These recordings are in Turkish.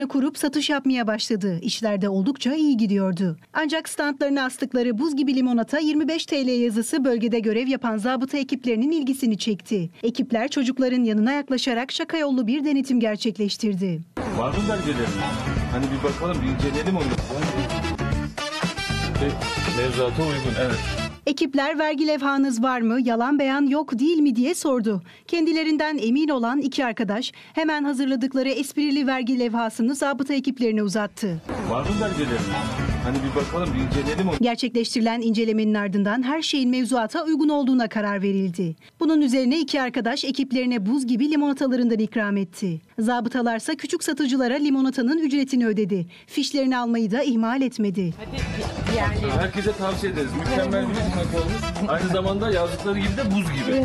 kurup satış yapmaya başladı. İşler de oldukça iyi gidiyordu. Ancak standlarına astıkları buz gibi limonata 25 TL yazısı bölgede görev yapan zabıta ekiplerinin ilgisini çekti. Ekipler çocukların yanına yaklaşarak şaka yollu bir denetim gerçekleştirdi. Var mı belgeleri? Hani bir bakalım, bir inceleyelim onu. Mevzuata uygun, evet. Ekipler vergi levhanız var mı, yalan beyan yok değil mi diye sordu. Kendilerinden emin olan iki arkadaş hemen hazırladıkları esprili vergi levhasını zabıta ekiplerine uzattı. Var mı belgeleri? Hani bir bakalım, bir inceleyelim onu. Gerçekleştirilen incelemenin ardından her şeyin mevzuata uygun olduğuna karar verildi. Bunun üzerine iki arkadaş ekiplerine buz gibi limonatalarından ikram etti. Zabıtalarsa küçük satıcılara limonatanın ücretini ödedi. Fişlerini almayı da ihmal etmedi. Herkese tavsiye ederiz. Mükemmel bir limonata olmuş. Aynı zamanda yazdıkları gibi de buz gibi.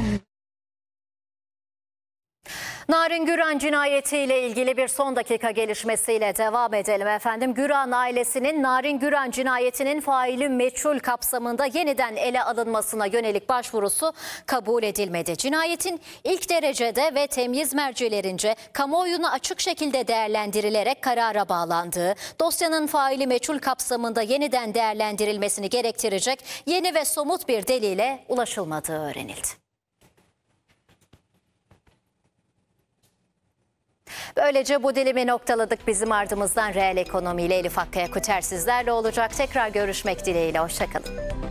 Narin Güran cinayetiyle ilgili bir son dakika gelişmesiyle devam edelim efendim. Güran ailesinin Narin Güran cinayetinin faili meçhul kapsamında yeniden ele alınmasına yönelik başvurusu kabul edilmedi. Cinayetin ilk derecede ve temyiz mercilerince kamuoyuna açık şekilde değerlendirilerek karara bağlandığı, dosyanın faili meçhul kapsamında yeniden değerlendirilmesini gerektirecek yeni ve somut bir delile ulaşılmadığı öğrenildi. Böylece bu dilimi noktaladık. Bizim ardımızdan reel ekonomiyle Elif Akkaya Kuter sizlerle olacak. Tekrar görüşmek dileğiyle. Hoşçakalın.